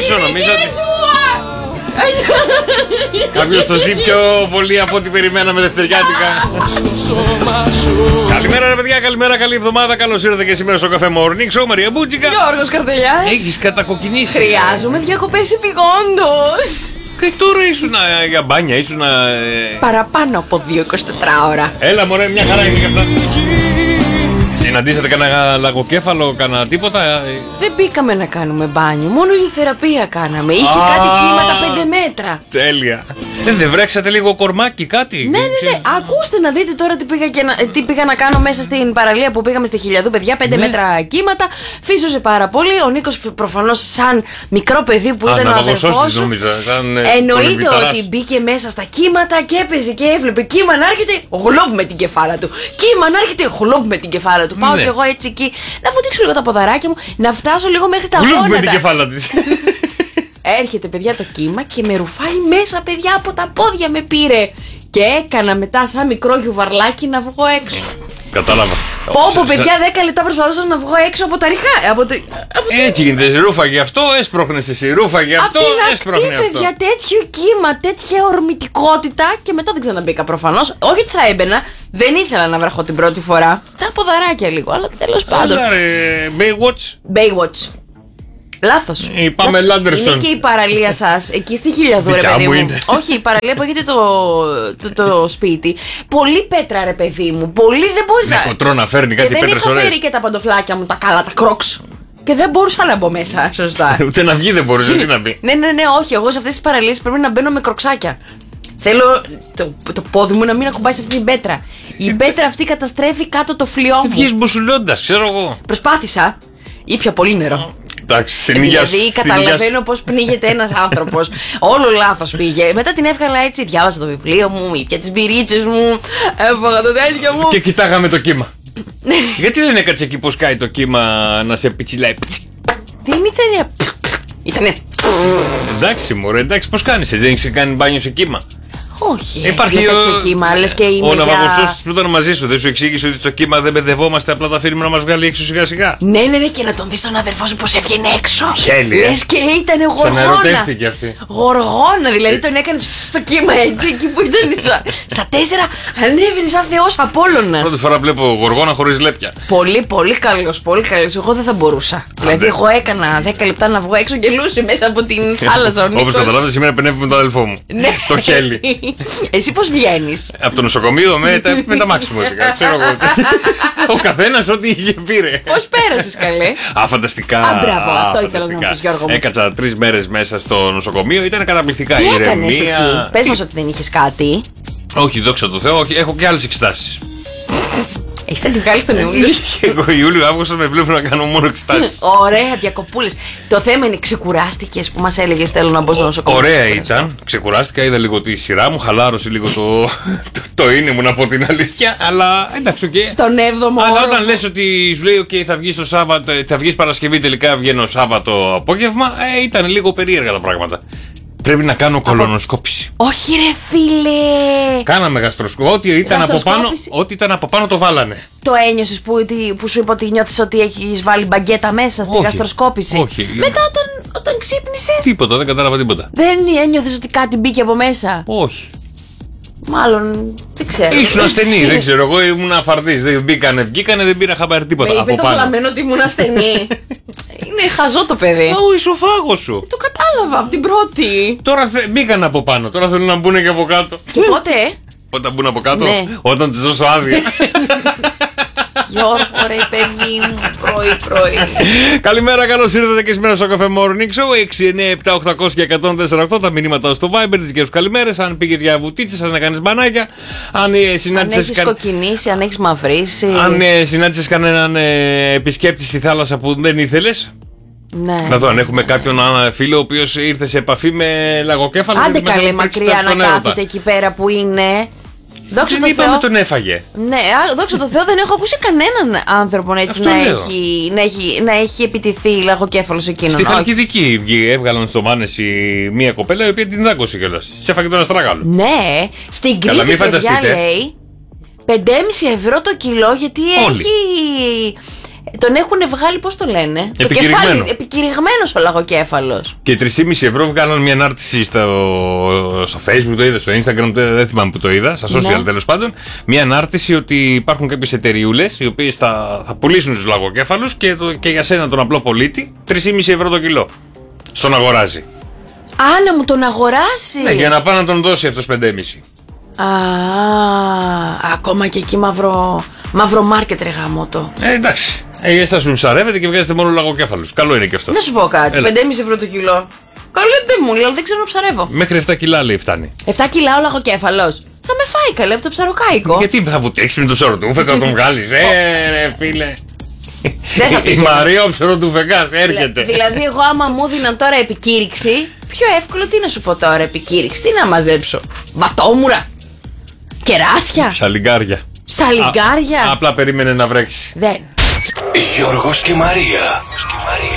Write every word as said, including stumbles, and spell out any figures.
πίσω, νομίζω ότι. Κάποιος το ζει πιο πολύ από ό,τι περιμέναμε δευτεριάτικα. Καλημέρα ρε παιδιά, καλημέρα, καλή εβδομάδα. Καλώς ήρθατε και σήμερα στο καφέ Morning Show. Μαρία Μπούτσικα. Γιώργος Καρτελιάς. Έχεις κατακοκκινήσει. Χρειάζομαι διακοπές επειγόντως. Και τώρα ήσουν για μπάνια, ήσουν. Παραπάνω από δύο εικοσιτέσσερις ώρα. Έλα μωρέ, μια χαρά είναι και αυτά. Συναντήσατε κανένα λαγοκέφαλο, κανένα τίποτα? Δεν μπήκαμε να κάνουμε μπάνιο, μόνο ηλιοθεραπεία κάναμε. Είχε Α, κάτι κύματα πέντε μέτρα. Τέλεια. Δεν δε βρέξατε λίγο κορμάκι, κάτι? Ναι, ναι, ναι. Ακούστε να δείτε τώρα τι πήγα, και να, τι πήγα να κάνω μέσα στην παραλία που πήγαμε στη Χιλιαδού, παιδιά. Πέντε Ναι. μέτρα κύματα. Φύσωσε πάρα πολύ. Ο Νίκος προφανώς, σαν μικρό παιδί που Α, ήταν ο αδερφός της, του, νόμιζα, σαν, ε, εννοείται κολυμβηταράς. ότι μπήκε μέσα στα κύματα και έπαιζε και έβλεπε κύμα να έρχεται. Γλόπ με την κεφάλα του. Κύμα να έρχεται. Γλόπ με την κεφάλα του. Πάω Ναι. κι εγώ έτσι εκεί να βουτήξω λίγο τα ποδαράκια μου, να φτάσω λίγο μέχρι τα Γλουπ γόνατα. με την κεφάλα της. Έρχεται παιδιά το κύμα και με ρουφάει μέσα, παιδιά, από τα πόδια με πήρε. Και έκανα μετά σαν μικρό γιουβαρλάκι να βγω έξω. Κατάλαβα. Πω, παιδιά, δέκα λεπτά προσπαθούσα να βγω έξω από τα ριχά. Από το... από το... Έτσι γίνεται. Ρούφαγε αυτό, έσπροχνε εσύ. Ρούφαγε Απ' αυτό, την έσπροχνε ακτή, αυτό. παιδιά, τέτοιο κύμα, τέτοια ορμητικότητα. Και μετά δεν ξαναμπήκα προφανώς. Όχι ότι θα έμπαινα, δεν ήθελα να βραχώ την πρώτη φορά. Τα ποδαράκια λίγο, αλλά τέλος πάντων. Έλα ρε, Baywatch. Baywatch. Λάθος. Η Πάμελα Άντερσον. Είναι και η παραλία σας εκεί στη Χιλιαδού, ρε Δικιά παιδί μου μου. είναι. Όχι, η παραλία που έχετε το, το, το σπίτι. Πολύ πέτρα, ρε παιδί μου. Πολύ δεν μπορείς Ναι, να. κοτρό να φέρνει Και κάτι δεν πέτρες είχα ωραίες. φέρει και τα παντοφλάκια μου, τα καλά, τα κρόξ. Και δεν μπορούσα να μπω μέσα, σωστά. Ούτε να βγει δεν μπορούσε, τι να πει. Ναι, ναι, ναι, όχι. Εγώ σε αυτές τις παραλίες πρέπει να μπαίνω με κροξάκια. Θέλω το, το πόδι μου να μην ακουμπάει σε αυτή την πέτρα. Η πέτρα αυτή καταστρέφει κάτω το φλοιό μου. Βγεις μπουσουλώντας, ξέρω εγώ. Προσπάθησα. Ήπια πολύ νερό. Εντάξει, στην υγεία σου. Δηλαδή, στην υγεία καταλαβαίνω σου. πώς πνίγεται ένας άνθρωπος. Όλο λάθος πήγε. Μετά την έβγαλα έτσι, διάβασα το βιβλίο μου, ήπια τις μπυρίτσες μου, έφαγα το τέτοιο μου. Και κοιτάγαμε το κύμα. Γιατί δεν έκατσε εκεί που σκάει το κύμα να σε πιτσιλάει? Δεν ήτανε. Ήτανε. Εντάξει, μωρέ, εντάξει, πώς κάνεις, εσύ δεν έχεις κάνει μπάνιο σε κύμα? Όχι. Υπάρχει για τέτοιο ο, κύμα, λες και είμαι ο για... ναυαγοσός που ήταν μαζί σου, δεν σου εξήγησε ότι στο κύμα δεν μπερδευόμαστε, απλά τα αφήνουμε να μας βγάλει έξω σιγά σιγά? Ναι, ναι, ναι, και να τον δεις τον αδερφό σου πως έβγαινε έξω. Χέλη, ε. Λες και ήτανε γοργόνα. Ξαναερωτεύτηκε αυτή. Γοργόνα, δηλαδή τον έκανε στο κύμα έτσι, εκεί που ήταν. Στα, στα τέσσερα ανέβαινε σαν Θεός Απόλλωνας. Πρώτη φορά βλέπω γοργόνα χωρίς λέπια. Πολύ, πολύ καλός, πολύ καλός. Εγώ δεν θα μπορούσα. Δηλαδή, εγώ έκανα δέκα λεπτά να βγω έξω και λούσε μέσα από την θάλασσα ο Νίκος. Όπως καταλάβετε, σήμερα πενεύει με τον αδελφό μου. Ναι. Το χέλι. Εσύ πώς βγαίνεις? Από το νοσοκομείο με τα, με τα μάξι μου έφυγα. Ξέρω εγώ. Ο καθένας ό,τι είχε πήρε. Πώς πέρασες, καλέ? Α, φανταστικά. Α, μπράβο, αυτό ήθελα να φανταστικά. μου πεις, Γιώργο μου. Έκατσα τρεις μέρες μέσα στο νοσοκομείο, ήταν καταπληκτικά. Τι έκανες Ηρεμία. εκεί? Πες μας ότι δεν είχες κάτι. Όχι, δόξα τω Θεώ, όχι, έχω και άλλες εξετάσεις. Έχεις θα τη βγάλεις τον Ιούλιο. Και εγώ Ιούλιο-Αύγουστο με βλέπω να κάνω μόνο εξετάσεις. Ωραία, διακοπούλες. Το θέμα είναι, ξεκουράστηκες που μας έλεγες θέλω να μπω στο νοσοκομείο? Ωραία Ξεκουράστηκα. ήταν. Ξεκουράστηκα, είδα λίγο τη σειρά μου, χαλάρωσε λίγο το, το, το είναι μου να πω την αλήθεια. Αλλά εντάξει, οκ. Στον έβδομο Αλλά όροφο. όταν λες ότι σου λέει, OK, θα βγεις το Σάββατο, θα βγεις Παρασκευή, τελικά βγαίνω Σάββατο απόγευμα, ε, ήταν λίγο περίεργα τα πράγματα. Πρέπει να κάνω κολονοσκόπηση. Όχι ρε φίλε. Κάναμε γαστροσκόπηση. Ό,τι ήταν από πάνω, Γαστροσκόπηση. ό,τι ήταν από πάνω το βάλανε. Το ένιωσες που, ότι- που σου είπα ότι νιώθεις ότι έχεις βάλει μπαγκέτα μέσα στη Όχι. γαστροσκόπηση? Όχι. Μετά όταν, όταν ξύπνησες, Τίποτα, δεν κατάλαβα τίποτα. δεν ένιωθες ότι κάτι μπήκε από μέσα? Όχι. Μάλλον, δεν ξέρω. Ήσουν ασθενή, δεν ξέρω. Εγώ ήμουν αφαρτής. Δεν μπήκανε, βγήκανε, δεν πήρα χαμπάρι Με τίποτα. είπε Από το πάνω. φλαμμένο ότι ήμουν ασθενή. Είναι χαζό το παιδί. Α, ο ισοφάγος σου. Το κατάλαβα από την πρώτη. Τώρα θε... μπήκαν από πάνω, τώρα θέλουν να μπουν και από κάτω. Και πότε? Όταν μπουν από κάτω, Ναι. όταν τους δώσω άδεια. Γιώργο ρε παιδί μου, πρωί πρωί. Καλημέρα, καλώς ήρθατε και σήμερα στο καφέ Morning Show. έξι εννιά επτά οκτακόσια και εκατόν τέσσερα οκτώ τα μηνύματα στο Viber, τις δικές σου καλημέρες. Αν πήγες για βουτίτσες, αν έκανες μπανάκια, αν ε, Αν συνάντησες, έχεις κα... κοκκινήσει, αν έχεις μαυρίσει. αν, ε, συνάντησες κανέναν ε, επισκέπτη στη θάλασσα που δεν ήθελες. Ναι. Να δω αν έχουμε κάποιον α, φίλο ο οποίος ήρθε σε επαφή με λαγοκέφαλο. Άντε και μας καλέ έπαιξε μακριά τον να έρωτα. κάθεται εκεί πέρα που είναι. Δόξα Δεν τω είπαμε Θεώ. τον έφαγε. Ναι, α, δόξα τω Θεώ, δεν έχω ακούσει κανέναν άνθρωπο έτσι Αυτό να λέω. έχει, να, έχει, να έχει επιτηθεί λαγοκέφαλος εκείνον. Στη Όχι. Χαλκιδική βγή- έβγαλαν στο Μάνεση μία κοπέλα η οποία την δάγκωσε κιόλας. Της έφαγε τον αστράγαλο. Ναι, στην Καλά, Κρήτη, μην παιδιά, φανταστείτε. λέει πεντέμισι ευρώ το κιλό γιατί Όλοι. έχει Τον έχουν βγάλει, πώς το λένε. Επικηρυγμένο. Το κεφάλι, επικηρυγμένος ο λαγοκέφαλος. Και τρεις και μισό ευρώ βγάλαν μια ανάρτηση στο, στο Facebook, το είδα, στο Instagram, το, δεν θυμάμαι που το είδα, στα social ναι. τέλος πάντων. Μια ανάρτηση ότι υπάρχουν κάποιες εταιρειούλες οι οποίες θα, θα πουλήσουν τους λαγοκέφαλους και, το, και για σένα τον απλό πολίτη τρεις και μισό ευρώ το κιλό. Στον αγοράζει. Α, να μου τον αγοράσει. Ναι, για να πάει να τον δώσει αυτός πέντε και μισό. Α, ακόμα και εκεί μαύρο, μαύρο μάρκετ ρε γαμώτο. Ε, εντάξει. Ε, εσάς σου ψαρεύετε και βγάζετε μόνο λαγοκέφαλους. Καλό είναι και αυτό. Να σου πω κάτι. πέντε και μισό ευρώ το κιλό. Καλό είναι μου, αλλά δεν ξέρω να ψαρεύω. Μέχρι επτά κιλά λέει φτάνει. επτά κιλά ο λαγοκέφαλος. Θα με φάει καλέ από το ψαροκάικο. Γιατί θα βουτήξει με το ψαροτούφεκα να τον βγάλεις. Ε, ρε φίλε. Δεν θα Η Μαρία ο ψαροτούφεκας έρχεται. Δηλαδή, εγώ άμα μου δίναν τώρα επικήρυξη, πιο εύκολο τι να σου πω τώρα επικήρυξη, τι να μαζέψω. Βατόμουρα. Κεράσια. Σαλιγκάρια. Σαλιγκάρια. Α, απλά περίμενε να βρέξει. Δεν. Γιώργος και Μαρία.